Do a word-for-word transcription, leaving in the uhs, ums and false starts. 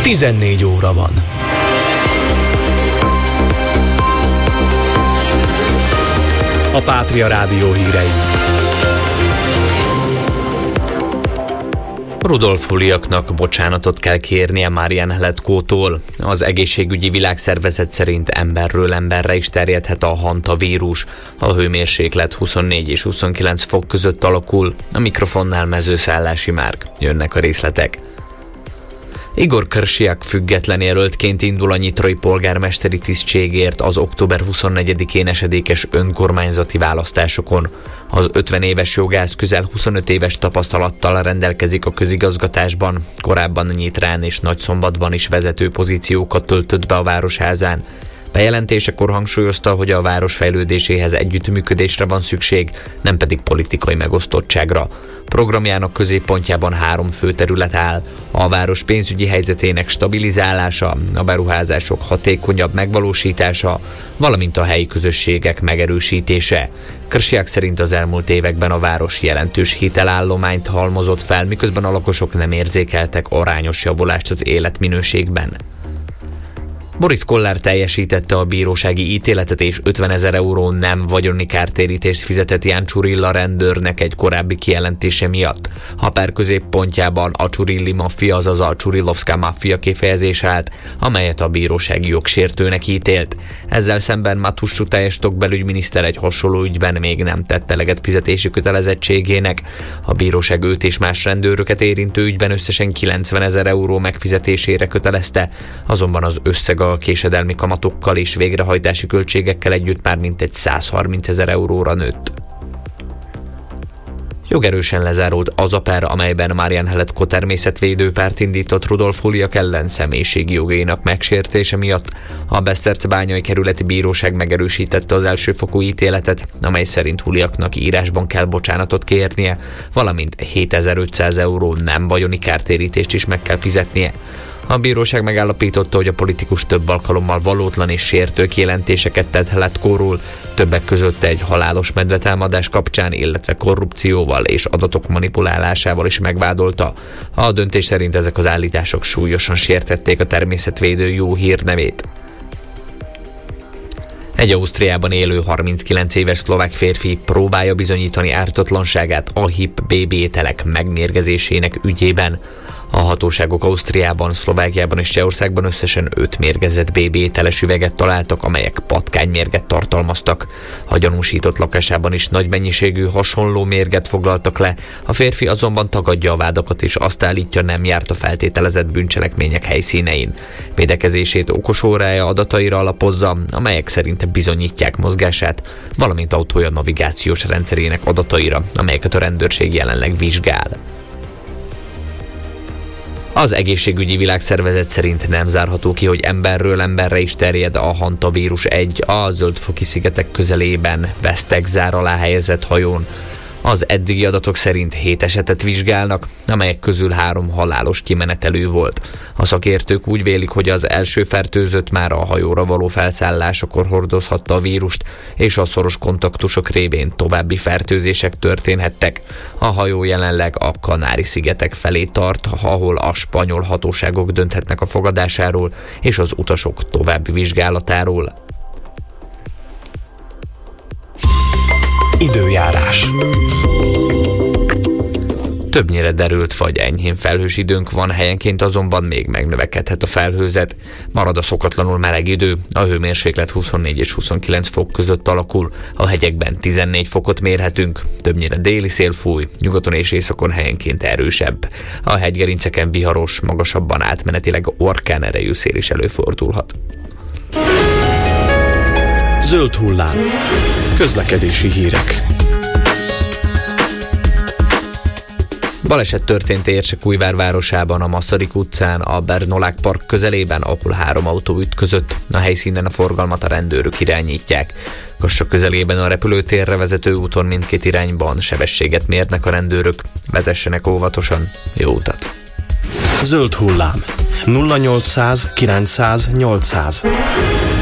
tizennégy óra van. A Pátria Rádió hírei. Rudolf Huliaknak bocsánatot kell kérnie Marian Hletko-tól. Az egészségügyi világszervezet szerint emberről emberre is terjedhet a hantavírus. A hőmérséklet huszonnégy és huszonkilenc fok között alakul. A mikrofonnál Mezőszállási Márk. Jönnek a részletek. Igor Krsiak független jelöltként indul a nyitrai polgármesteri tisztségért az október huszonnegyedikén esedékes önkormányzati választásokon. Az ötven éves jogász közel huszonöt éves tapasztalattal rendelkezik a közigazgatásban, korábban Nyitrán és Nagyszombatban is vezető pozíciókat töltött be a városházán. Bejelentésekor hangsúlyozta, hogy a város fejlődéséhez együttműködésre van szükség, nem pedig politikai megosztottságra. Programjának középpontjában három fő terület áll: a város pénzügyi helyzetének stabilizálása, a beruházások hatékonyabb megvalósítása, valamint a helyi közösségek megerősítése. Krsiak szerint az elmúlt években a város jelentős hitelállományt halmozott fel, miközben a lakosok nem érzékeltek arányos javulást az életminőségben. Boris Kollár teljesítette a bírósági ítéletet és ötvenezer euró nem vagyoni kártérítést fizetett Jan Czurilla rendőrnek egy korábbi kijelentése miatt. A per középpontjában a Csurilli maffia, azaz a Csurillovszka maffia kifejezés állt, amelyet a bírósági jogsértőnek ítélt. Ezzel szemben Matus Csutályestok belügyminiszter egy hasonló ügyben még nem tett eleget fizetési kötelezettségének. A bíróság őt és más rendőröket érintő ügyben összesen kilencvenezer euró megfizetésére kötelezte, azonban az összeg a késedelmi kamatokkal és végrehajtási költségekkel együtt már mintegy százharmincezer euróra nőtt. Jogerősen lezárult az a per, amelyben Marian Hletko természetvédőpárt indított Rudolf Huliak ellen személyiségi jogainak megsértése miatt. A Besztercebányai kerületi bíróság megerősítette az elsőfokú ítéletet, amely szerint Huliaknak írásban kell bocsánatot kérnie, valamint hétezer-ötszáz euró nem vagyoni kártérítést is meg kell fizetnie. A bíróság megállapította, hogy a politikus több alkalommal valótlan és sértő kijelentéseket tett Hletkóról, többek között egy halálos medvetámadás kapcsán, illetve korrupcióval és adatok manipulálásával is megvádolta. A döntés szerint ezek az állítások súlyosan sértették a természetvédő jó hírnevét. Egy Ausztriában élő harminckilenc éves szlovák férfi próbálja bizonyítani ártatlanságát a hip bé bé ételek megmérgezésének ügyében. A hatóságok Ausztriában, Szlovákiában és Csehországban összesen öt mérgezett bé bé ételes üveget találtak, amelyek patkánymérget tartalmaztak. A gyanúsított lakásában is nagy mennyiségű hasonló mérget foglaltak le, a férfi azonban tagadja a vádakat és azt állítja, nem járt a feltételezett bűncselekmények helyszínein. Védekezését okos órája adataira alapozza, amelyek szerint bizonyítják mozgását, valamint autója navigációs rendszerének adataira, amelyeket a rendőrség jelenleg vizsgál. Az egészségügyi világszervezet szerint nem zárható ki, hogy emberről emberre is terjed a hantavírus egy a Zöld-foki szigetek közelében Vesztegzár alá helyezett hajón. Az eddigi adatok szerint hét esetet vizsgálnak, amelyek közül három halálos kimenetelő volt. A szakértők úgy vélik, hogy az első fertőzött már a hajóra való felszállásakor hordozhatta a vírust, és a szoros kontaktusok révén további fertőzések történhettek. A hajó jelenleg a Kanári-szigetek felé tart, ahol a spanyol hatóságok dönthetnek a fogadásáról és az utasok további vizsgálatáról. Időjárás. Többnyire derült vagy enyhén felhős időnk van, helyenként azonban még megnövekedhet a felhőzet. Marad a szokatlanul meleg idő, a hőmérséklet huszonnégy és huszonkilenc fok között alakul, a hegyekben tizennégy fokot mérhetünk, többnyire déli szél fúj, nyugaton és északon helyenként erősebb. A hegygerinceken viharos, magasabban átmenetileg orkán erejű szél is előfordulhat. Zöld hullám. Közlekedési hírek. Baleset történt Érsekújvár városában, a Masaryk utcán, a Bernolák park közelében, ahol három autó ütközött. A helyszínen a forgalmat a rendőrök irányítják. Kassa közelében a repülőtérre vezető úton mindkét irányban sebességet mérnek a rendőrök. Vezessenek óvatosan, jó utat! Zöld hullám. nulla nyolcszáz kilencszáz nyolcszáz.